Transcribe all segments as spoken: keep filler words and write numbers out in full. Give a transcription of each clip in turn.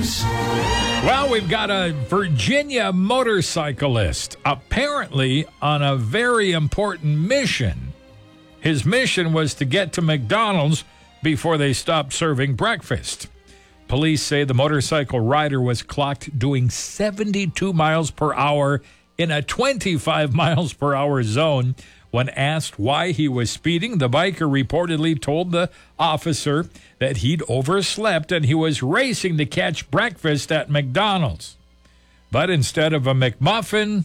news. Well, we've got a Virginia motorcyclist apparently on a very important mission. His mission was to get to McDonald's before they stopped serving breakfast. Police say the motorcycle rider was clocked doing seventy-two miles per hour in a twenty-five miles per hour zone. When asked why he was speeding, the biker reportedly told the officer that he'd overslept and he was racing to catch breakfast at McDonald's. But instead of a McMuffin,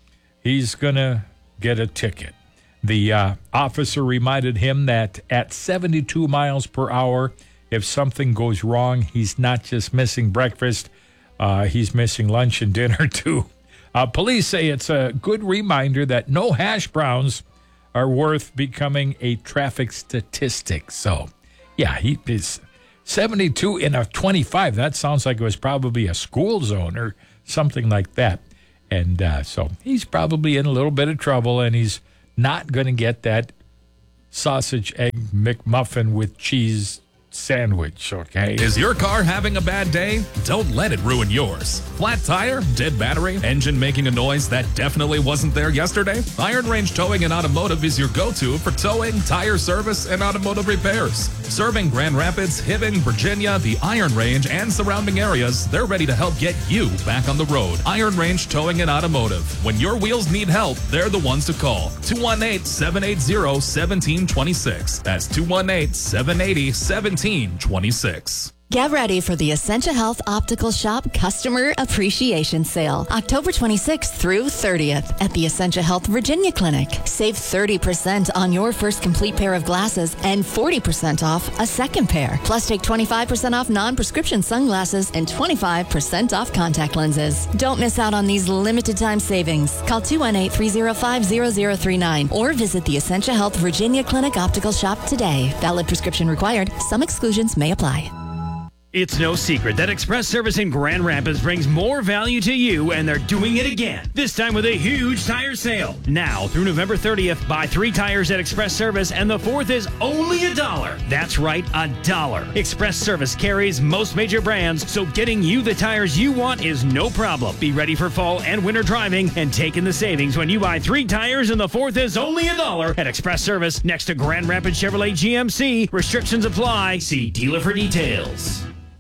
he's going to get a ticket. The uh, officer reminded him that at seventy-two miles per hour, if something goes wrong, he's not just missing breakfast, uh, he's missing lunch and dinner too. Uh, police say it's a good reminder that no hash browns are worth becoming a traffic statistic. So, yeah, he is seventy-two in a twenty-five. That sounds like it was probably a school zone or something like that. And uh, so he's probably in a little bit of trouble, and he's not going to get that sausage, egg, McMuffin with cheese sandwich, okay? Is your car having a bad day? Don't let it ruin yours. Flat tire, dead battery, engine making a noise that definitely wasn't there yesterday? Iron Range Towing and Automotive is your go-to for towing, tire service, and automotive repairs. Serving Grand Rapids, Hibbing, Virginia, the Iron Range, and surrounding areas, they're ready to help get you back on the road. Iron Range Towing and Automotive. When your wheels need help, they're the ones to call. two one eight, seven eight zero, one seven two six. That's two one eight, seven eight zero, one seven two six. Get ready for the Essentia Health Optical Shop Customer Appreciation Sale, October twenty-sixth through thirtieth at the Essentia Health Virginia Clinic. Save thirty percent on your first complete pair of glasses and forty percent off a second pair. Plus, take twenty-five percent off non-prescription sunglasses and twenty-five percent off contact lenses. Don't miss out on these limited time savings. Call two one eight, three zero five, zero zero three nine or visit the Essentia Health Virginia Clinic Optical Shop today. Valid prescription required. Some exclusions may apply. It's no secret that Express Service in Grand Rapids brings more value to you, and they're doing it again. This time with a huge tire sale. Now through November thirtieth, buy three tires at Express Service, and the fourth is only a dollar. That's right, a dollar. Express Service carries most major brands, so getting you the tires you want is no problem. Be ready for fall and winter driving and take in the savings when you buy three tires and the fourth is only a dollar at Express Service next to Grand Rapids Chevrolet G M C. Restrictions apply. See dealer for details.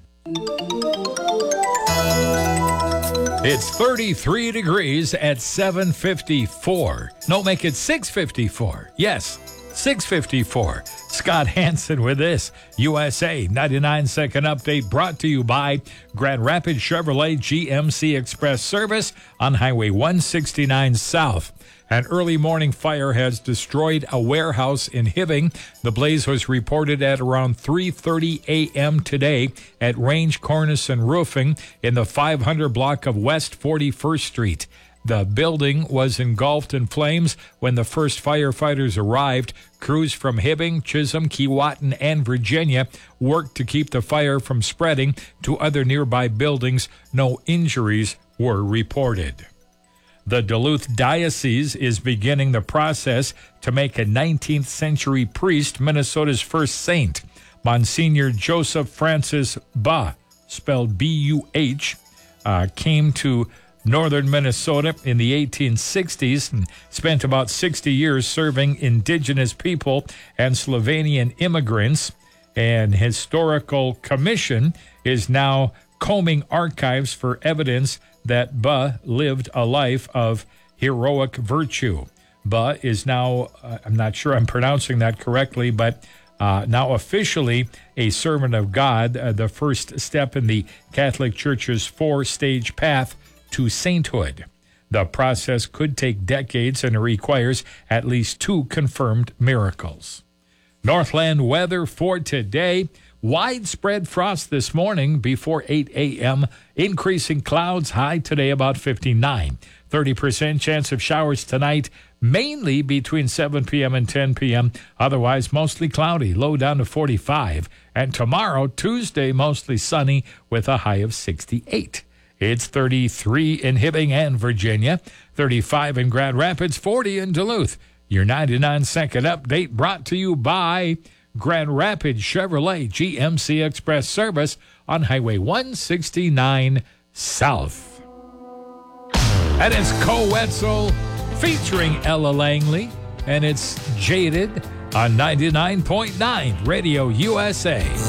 It's thirty-three degrees at seven fifty-four. No, make it six fifty-four. Yes, six fifty-four. Scott Hansen with this U S A ninety-nine second update brought to you by Grand Rapids Chevrolet G M C Express Service on Highway one sixty-nine South. An early morning fire has destroyed a warehouse in Hibbing. The blaze was reported at around three thirty a.m. today at Range Cornice and Roofing in the five hundred block of West forty-first Street. The building was engulfed in flames when the first firefighters arrived. Crews from Hibbing, Chisholm, Keewatin, and Virginia worked to keep the fire from spreading to other nearby buildings. No injuries were reported. The Duluth Diocese is beginning the process to make a nineteenth century priest Minnesota's first saint. Monsignor Joseph Francis Buh, spelled B U H, uh, came to northern Minnesota in the eighteen sixties and spent about sixty years serving indigenous people and Slovenian immigrants. An historical commission is now combing archives for evidence that Buh lived a life of heroic virtue. Buh is now, uh, I'm not sure I'm pronouncing that correctly, but uh, now officially a servant of God, uh, the first step in the Catholic Church's four-stage path to sainthood. The process could take decades and requires at least two confirmed miracles. Northland weather for today. Widespread frost this morning before eight a.m. Increasing clouds, high today about fifty-nine. thirty percent chance of showers tonight, mainly between seven p.m. and ten p.m. Otherwise, mostly cloudy, low down to forty-five. And tomorrow, Tuesday, mostly sunny with a high of sixty-eight. It's thirty-three in Hibbing and Virginia, thirty-five in Grand Rapids, forty in Duluth. Your ninety-nine second update brought to you by Grand Rapids Chevrolet G M C Express Service on Highway one sixty-nine South. And it's Co Wetzel featuring Ella Langley, and it's Jaded on ninety-nine point nine Radio U S A.